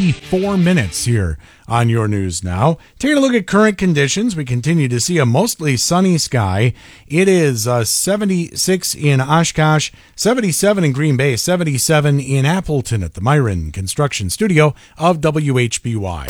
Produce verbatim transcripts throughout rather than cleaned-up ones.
fifty-four minutes here on your news now. Taking a look at current conditions, we continue to see a mostly sunny sky. It is uh, seventy-six in Oshkosh, seventy-seven in Green Bay, seventy-seven in Appleton at the Myron Construction Studio of W H B Y.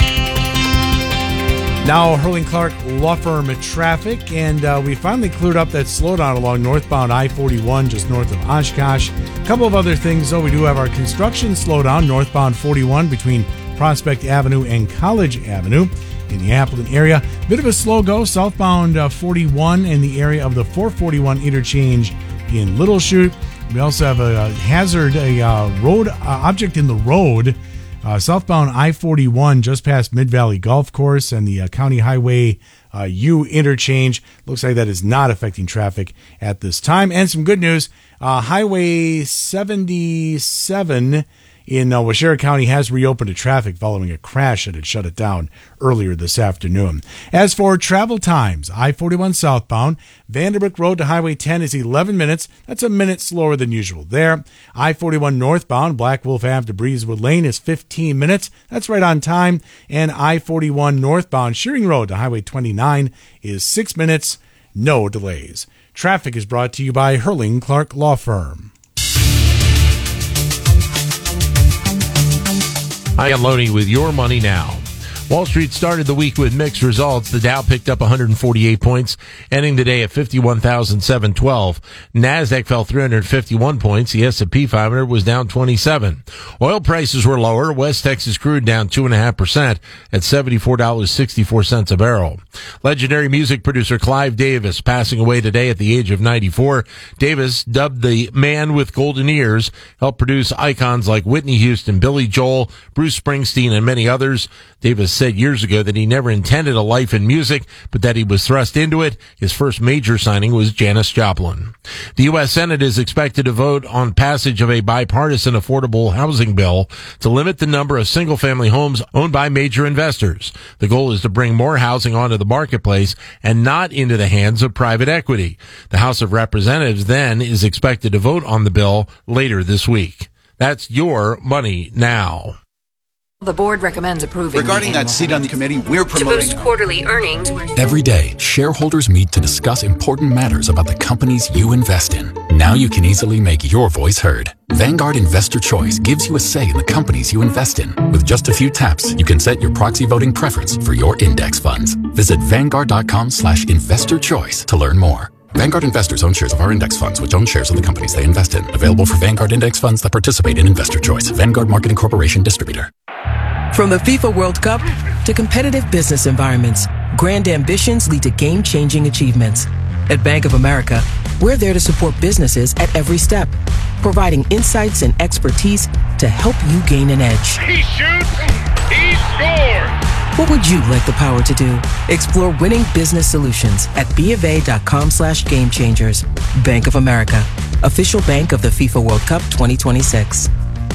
Now, Hurling Clark Law Firm traffic, and uh, we finally cleared up that slowdown along northbound I forty-one just north of Oshkosh. A couple of other things, though. We do have our construction slowdown northbound forty-one between Prospect Avenue and College Avenue in the Appleton area. Bit of a slow go southbound uh, forty-one in the area of the four forty-one interchange in Little Chute. We also have a, a hazard, a uh, road uh, object in the road. Uh, southbound I forty-one just past Mid-Valley Golf Course and the uh, County Highway uh, U interchange. Looks like that is not affecting traffic at this time. And some good news, uh, Highway seventy-seven in uh, Waushara County has reopened to traffic following a crash that had shut it down earlier this afternoon. As for travel times, I forty-one southbound, Vanderbrook Road to Highway ten is eleven minutes. That's a minute slower than usual there. I forty-one northbound, Black Wolf Ave to Breezewood Lane is fifteen minutes. That's right on time. And I forty-one northbound, Shearing Road to Highway twenty-nine is six minutes. No delays. Traffic is brought to you by Hurling Clark Law Firm. I am Loney with your money now. Wall Street started the week with mixed results. The Dow picked up one hundred forty-eight points, ending the day at fifty-one thousand seven hundred twelve. NASDAQ fell three hundred fifty-one points. The S and P five hundred was down twenty-seven. Oil prices were lower. West Texas crude down two point five percent at seventy-four dollars and sixty-four cents a barrel. Legendary music producer Clive Davis passing away today at the age of ninety-four. Davis, dubbed the man with golden ears, helped produce icons like Whitney Houston, Billy Joel, Bruce Springsteen, and many others. Davis said years ago that he never intended a life in music, but that he was thrust into it. His first major signing was Janis Joplin. The U S Senate is expected to vote on passage of a bipartisan affordable housing bill to limit the number of single-family homes owned by major investors. The goal is to bring more housing onto the marketplace and not into the hands of private equity. The House of Representatives then is expected to vote on the bill later this week. That's your money now. The board recommends approving. Regarding that seat on the committee, we're promoting to boost quarterly earnings. Every day, shareholders meet to discuss important matters about the companies you invest in. Now you can easily make your voice heard. Vanguard Investor Choice gives you a say in the companies you invest in. With just a few taps, you can set your proxy voting preference for your index funds. Visit Vanguard.com slash investor choice to learn more. Vanguard investors own shares of our index funds, which own shares of the companies they invest in. Available for Vanguard index funds that participate in Investor Choice. Vanguard Marketing Corporation Distributor. From the FIFA World Cup to competitive business environments, grand ambitions lead to game-changing achievements. At Bank of America, we're there to support businesses at every step, providing insights and expertise to help you gain an edge. He shoots, he scores! What would you like the power to do? Explore winning business solutions at BofA.com slash game changers. Bank of America, official bank of the FIFA World Cup twenty twenty-six.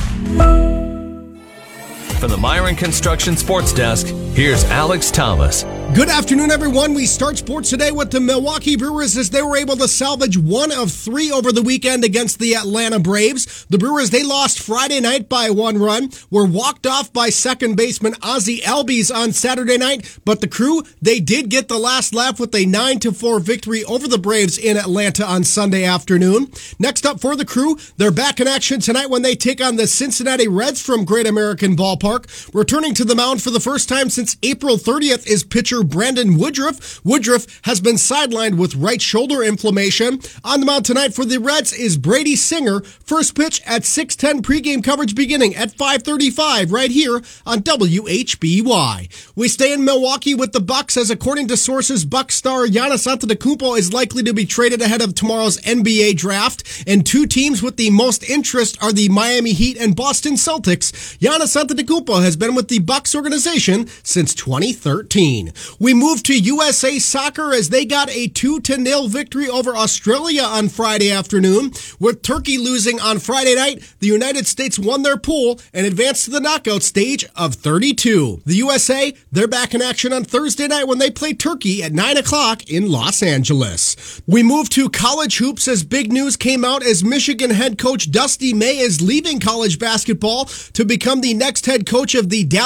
From the Myron Construction Sports Desk, here's Alex Thomas. Good afternoon, everyone. We start sports today with the Milwaukee Brewers as they were able to salvage one of three over the weekend against the Atlanta Braves. The Brewers, they lost Friday night by one run, were walked off by second baseman Ozzie Albies on Saturday night, but the Crew, they did get the last laugh with a nine to four victory over the Braves in Atlanta on Sunday afternoon. Next up for the Crew, they're back in action tonight when they take on the Cincinnati Reds from Great American Ballpark. Returning to the mound for the first time since April thirtieth is pitcher Brandon Woodruff. Woodruff has been sidelined with right shoulder inflammation. On the mound tonight for the Reds is Brady Singer. First pitch at six ten, pregame coverage beginning at five thirty-five right here on W H B Y. We stay in Milwaukee with the Bucks as according to sources, Bucks star Giannis Antetokounmpo is likely to be traded ahead of tomorrow's N B A draft, and two teams with the most interest are the Miami Heat and Boston Celtics. Giannis Antetokounmpo has been with the Bucks organization since twenty thirteen. We move to U S A Soccer as they got a two to nil victory over Australia on Friday afternoon. With Turkey losing on Friday night, the United States won their pool and advanced to the knockout stage of thirty-two. The U S A, they're back in action on Thursday night when they play Turkey at nine o'clock in Los Angeles. We move to college hoops as big news came out as Michigan head coach Dusty May is leaving college basketball to become the next head coach of the Dallas